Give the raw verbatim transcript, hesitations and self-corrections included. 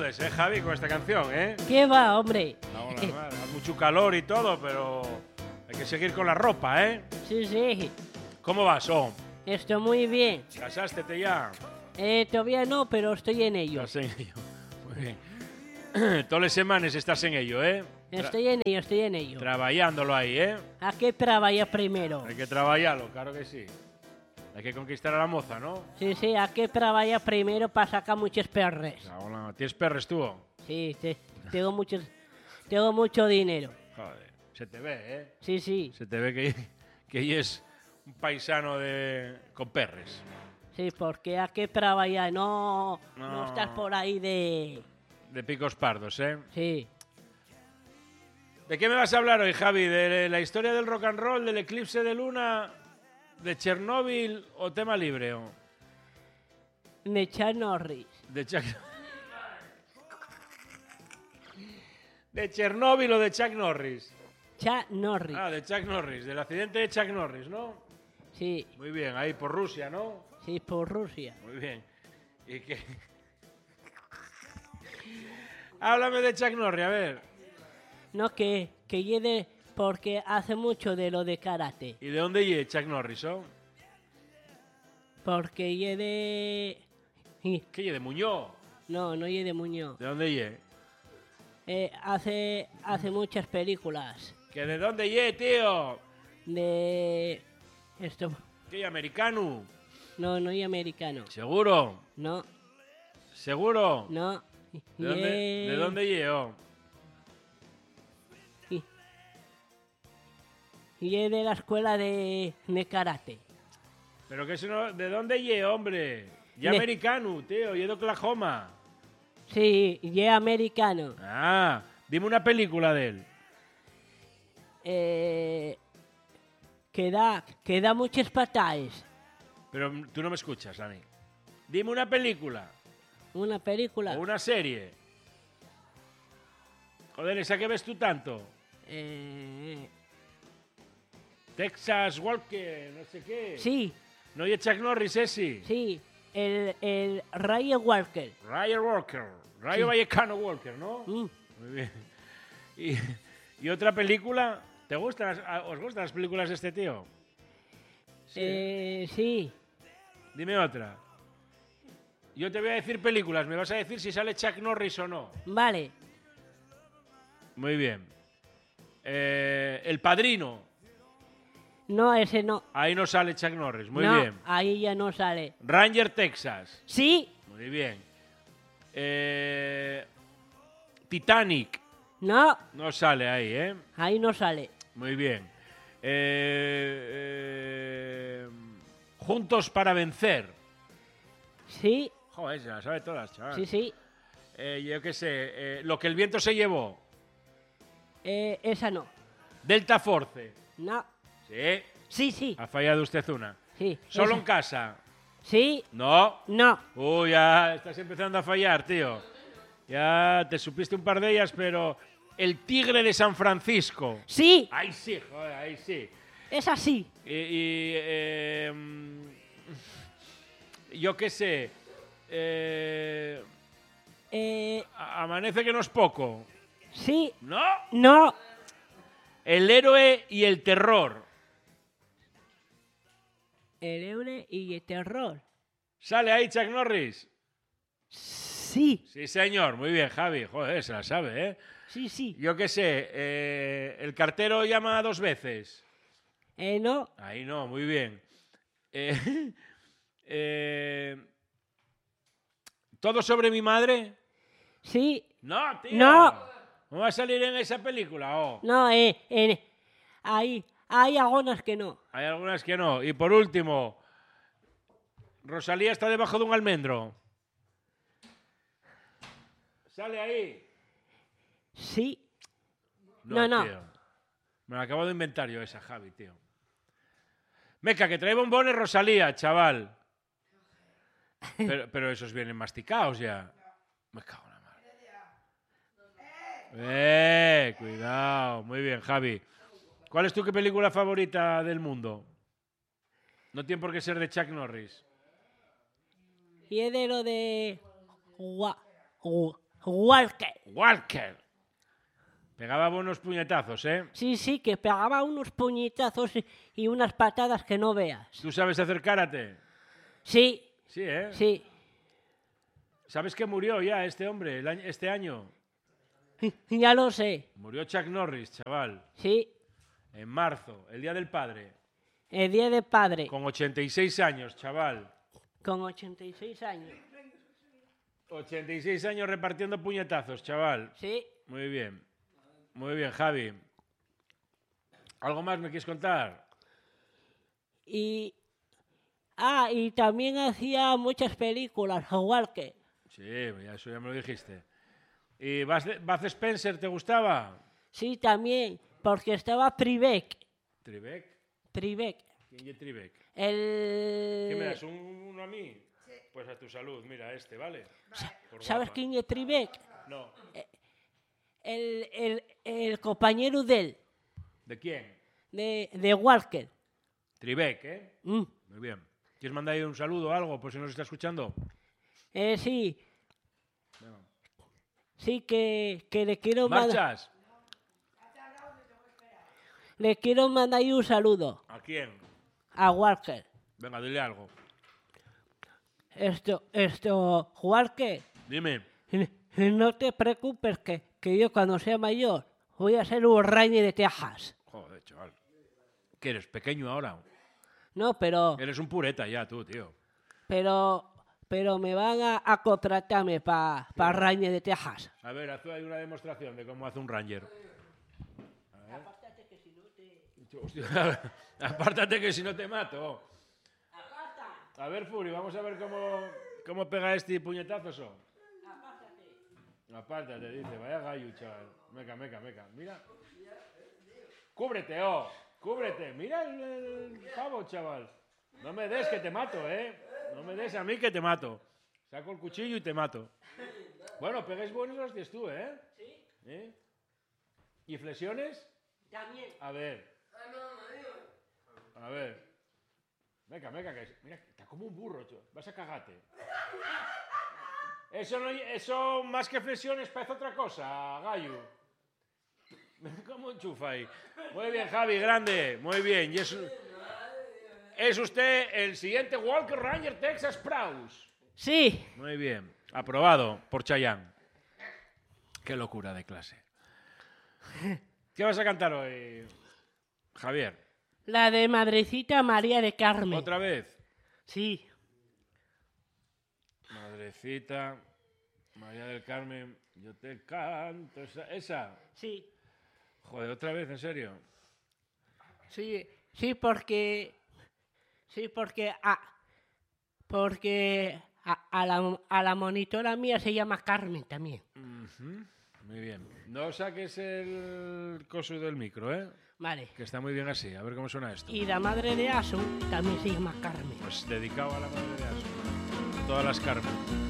sales, ¿eh, Javi, con esta canción, eh? ¿Qué va, hombre? No, no, no, hace mucho calor y todo, pero hay que seguir con la ropa, ¿eh? Sí, sí. ¿Cómo vas, oh? Estoy muy bien. ¿Casástete ya? Eh, todavía no, pero estoy en ello. Estás en ello. Muy bien. Todas las semanas estás en ello, ¿eh? Tra Estoy en ello, estoy en ello. Trabajándolo ahí, ¿eh? ¿A qué trabaja primero? Hay que trabajarlo, claro que sí. Hay que conquistar a la moza, ¿no? Sí, sí, ¿a qué trabaja primero para sacar muchos perres? Hola, ¿tienes perres tú? Sí, sí, tengo muchos, tengo mucho dinero. Joder, se te ve, ¿eh? Sí, sí, Se te ve que, que es un paisano de con perres. sí, porque ¿a qué trabaja? No, No. no estás por ahí de... De picos pardos, ¿eh? Sí. ¿De qué me vas a hablar hoy, Javi? ¿De la historia del rock and roll, del eclipse de luna, de Chernóbil o tema libre? ¿O? De Chuck Norris. De Chuck... ¿De Chernóbil o de Chuck Norris? Chuck Norris. Ah, de Chuck Norris, del accidente de Chuck Norris, ¿no? Sí, Muy bien, ahí por Rusia, ¿no? sí, por Rusia. Muy bien. ¿Y qué? Háblame de Chuck Norris, a ver. No, que, que llegue porque hace mucho de lo de karate. ¿Y de dónde llega Chuck Norris, oh? Porque llegue... y- ¿Qué llega de Muñoz? No, no llegue de Muñoz. ¿De dónde llega? Eh, hace, hace muchas películas ¿Que de dónde llega, tío? de... Esto... ¿Qué llega, americano? No, no y americano. ¿Seguro? No, ¿Seguro? no. ¿De dónde, ¿de dónde llegó? Y, y es de la escuela de, de karate. ¿Pero que eso no, ¿de dónde llegó, hombre? Ya De- americano, tío, y de Oklahoma. Sí, y es americano. Ah, dime una película de él. Eh, que da, que da muchas patadas. Pero tú no me escuchas a mí. Dime una película Una película. o una serie. Joder, ¿esa que ves tú tanto? Eh, Texas Walker, no sé qué. sí, No y Chuck Norris ese. sí. El, el Ryan Walker. Ryan Walker. Rayo Sí. Vallecano Walker, ¿no? Mm, Muy bien. ¿Y, y otra película? ¿Te gustan, las- a- ¿Os gustan las películas de este tío? Sí. eh, sí. Dime otra. Yo te voy a decir películas, me vas a decir si sale Chuck Norris o no. Vale. Muy bien. Eh, El Padrino. No, ese no. Ahí no sale Chuck Norris. Muy no, bien. ahí ya no sale. Ranger, Texas. Sí, Muy bien. Eh, Titanic. no, No sale ahí, ¿eh? ahí no sale. Muy bien. Eh, eh, Juntos para vencer. Sí, Joder, se las sabe todas, chaval. sí, sí. Eh, yo qué sé. eh, Lo que el viento se llevó. Eh, esa no. Delta Force. No. Sí. Sí, sí. Ha fallado usted una. Sí. Solo esa. en casa. Sí, No. no. Uy, ya estás empezando a fallar, tío. Ya te supiste un par de ellas, pero... El Tigre de San Francisco. Sí, Ahí sí, joder, ahí sí. es así. Y... y, eh, mm, yo qué sé. Eh, Eh, a- amanece que no es poco. sí, ¿No? no. El héroe y el terror. El héroe y el terror. ¿Sale ahí Chuck Norris? Sí, Sí, señor. Muy bien, Javi. Joder, se la sabe, ¿eh? sí, sí. Yo qué sé. eh, el cartero llama dos veces. Eh, no. Ahí no, muy bien. Eh, eh, ¿Todo sobre mi madre? Sí, No, tío. No. ¿No va a salir en esa película? Oh. no, eh, en- ahí, hay algunas que no. Hay algunas que no. Y por último, Rosalía está debajo de un almendro. ¿Sale ahí? Sí, No, no. Tío. Me lo acabo de inventar yo esa, Javi, tío. Meca, que trae bombones Rosalía, chaval. Pero, pero esos vienen masticados ya. Me cago en la madre. Eh, cuidado. Muy bien, Javi. ¿Cuál es tu qué película favorita del mundo? No tiene por qué ser de Chuck Norris. y es de lo de... Gua- gu- Walker. Walker. Pegaba buenos puñetazos, ¿eh? Sí, sí, que pegaba unos puñetazos y, y unas patadas que no veas. ¿Tú sabes hacer karate? Sí, Sí, ¿eh? sí. ¿Sabes que murió ya este hombre el año- este año? Ya lo sé. Murió Chuck Norris, chaval. Sí, En marzo, el Día del Padre. el Día de Padre, Con ochenta y seis años, chaval. con ochenta y seis años. ochenta y seis años repartiendo puñetazos, chaval. Sí. Muy bien. Muy bien, Javi. ¿Algo más me quieres contar? Y... Ah, y también hacía muchas películas, Walker. Sí, ya- eso ya me lo dijiste. ¿Y Buzz Buzz Spencer te gustaba? Sí, también, porque estaba Tribeck. ¿Tribeck? Tribeck. ¿Quién es Tribeck? El... ¿Qué me das? ¿Un- ¿Uno a mí? Pues a tu salud, mira, este, ¿vale? Por ¿Sabes guapa. quién es Tribeck? No. El, el, el compañero de él, ¿De quién? de, de Walker. Tribeck, ¿eh? Mm. Muy bien. ¿Quieres mandar ahí un saludo o algo por si nos está escuchando? Eh, sí, Venga. sí, que, que le quiero mandar... ¿Marchas? Le quiero mandar ahí un saludo ¿A quién? a Walker. Venga, dile algo. Esto, esto, Walker, Dime. no te preocupes que, que yo cuando sea mayor voy a ser un Ranger de Texas. Joder, chaval. ¿Qué eres? ¿Pequeño ahora? No, pero, Eres un pureta ya, tú, tío. pero, pero me van a, a contratarme para pa Ranger de Texas. A ver, haz ahí una demostración de cómo hace un ranger. Hostia, apártate que si no te mato. A ver, Furi, vamos a ver cómo, cómo pega este puñetazo. Eso. Apártate, dice. Vaya gallo, chaval. Meca, meca, meca. Mira. Cúbrete, oh. Cúbrete. Mira el, el pavo, chaval. No me des que te mato, ¿eh? No me des a mí que te mato. Saco el cuchillo y te mato. Bueno, pegues buenos hostias tú, ¿eh? ¿Sí? ¿Eh? ¿Y flexiones? También. A ver. A ver. Meca, meca, que mira, está como un burro, tío. Vas a cagarte. Eso, no, eso más que flexiones parece otra cosa, gallo. ¿Cómo enchufa ahí? Muy bien, Javi, grande. Muy bien. Y es, es usted el siguiente Walker Ranger Texas Praus. Sí. Muy bien. Aprobado por Chayanne. Qué locura de clase. ¿Qué vas a cantar hoy, Javier? La de Madrecita María de Carmen. ¿Otra vez? Sí. Madrecita, María del Carmen, yo te canto. Esa, esa. Sí. Joder, otra vez, en serio. Sí, sí, porque... Sí, porque... A, porque a, a, la, a la monitora mía se llama Carmen también. Uh-huh. Muy bien. No saques el coso del micro, ¿eh? Vale. Que está muy bien así. A ver cómo suena esto. Y la madre de Asun también se llama Carmen. Pues dedicado a la madre de Asun. A todas las Carmen.